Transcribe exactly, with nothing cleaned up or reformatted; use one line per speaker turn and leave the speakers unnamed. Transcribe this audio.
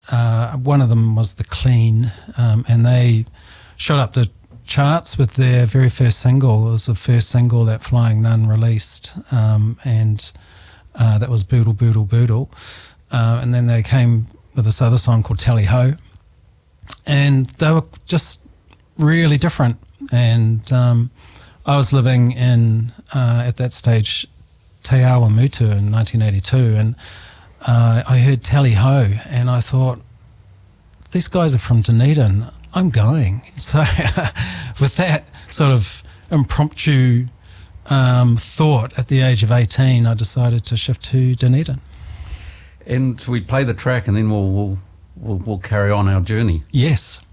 uh, one of them was The Clean, um, and they shot up the charts with their very first single. It was the first single that Flying Nun released, um, and uh, that was Boodle Boodle Boodle. Uh, and then they came with this other song called Tally Ho, and they were just really different. And um, I was living in, uh, at that stage, Te Awamutu in nineteen eighty-two, and uh, I heard Tally Ho, and I thought, these guys are from Dunedin, I'm going. So with that sort of impromptu um, thought at the age of eighteen, I decided to shift to Dunedin.
And so we play the track and then we'll, we'll, we'll, we'll carry on our journey.
Yes.